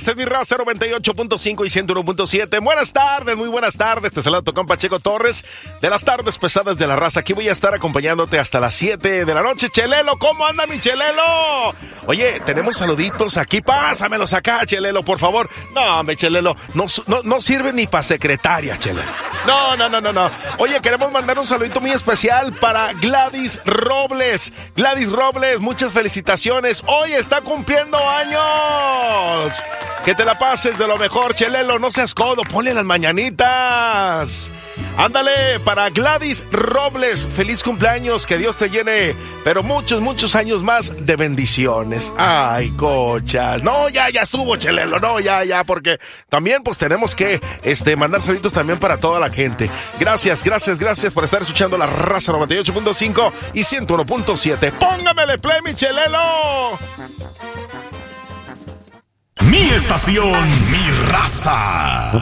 Esta es mi raza 98.5 y 101.7. Buenas tardes, muy buenas tardes. Te saluda tu compa Checo Torres de las tardes pesadas de la raza. Aquí voy a estar acompañándote hasta las 7 de la noche. Chelelo, ¿cómo anda mi Chelelo? Oye, tenemos saluditos aquí. Pásamelos acá, Chelelo, por favor. No, hombre, Chelelo, no sirve ni para secretaria, Chelelo. No. Oye, queremos mandar un saludito muy especial para Gladys Robles. Gladys Robles, muchas felicitaciones. Hoy está cumpliendo años. Que te la pases de lo mejor, Chelelo. No seas codo, ponle las mañanitas. Ándale, para Gladys Robles, feliz cumpleaños, que Dios te llene, pero muchos años más de bendiciones. Ay, cochas. No, ya estuvo, Chelelo, no, ya, porque también pues tenemos que mandar saludos también para toda la gente. Gracias por estar escuchando la raza 98.5 y 101.7. Póngamele play, mi Chelelo. Mi estación, mi raza.